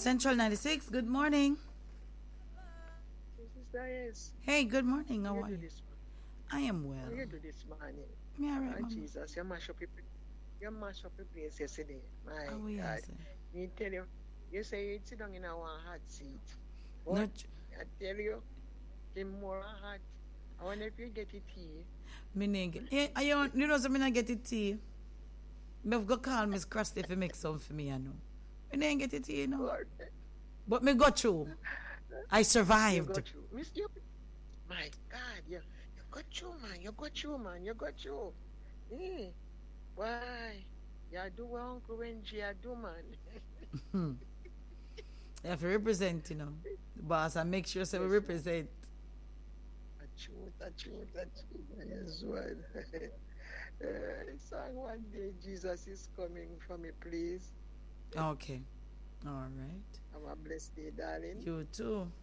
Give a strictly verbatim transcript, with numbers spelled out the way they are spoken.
Central ninety-six, good morning. Sister, yes. Hey, good morning. How How are you you? do this morning? I am How well. you do this morning? Me all right, Ah, mama. Jesus, you mash up your, you mash up your place yesterday. How My are you, God. sir? Me tell you, you say you sit down in a one hot seat. But Not, I tell you, the more hot. I wonder if you get it tea. me nigga. Eh, I you, you know, so me not get it tea. Me have go call Miss Krusty if you make some for me, I know. Me didn't get it tea, you know. Lord, But me got through. I you survived. got you. Miss you. My God, you, you got you, man. You got you, man. You got you. Eh, why? You do what Uncle Wenji I do, man. Hmm. You have to represent, you know. The boss, and make sure so we Yes, man. represent. A truth, a truth, a truth. Yes, one. Uh, song one day, Jesus is coming for me, please. Okay. All right. Have a blessed day, darling. You too.